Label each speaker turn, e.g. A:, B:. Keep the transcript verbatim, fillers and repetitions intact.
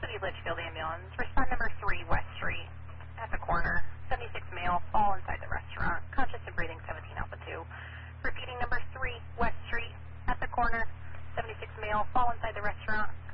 A: City Litchfield ambulance. Respond number three, West Street, at the corner. seventy-six male, fall inside the restaurant. Conscious and breathing, seventeen Alpha two. Repeating number three, West Street, at the corner. seventy-six male, fall inside the restaurant.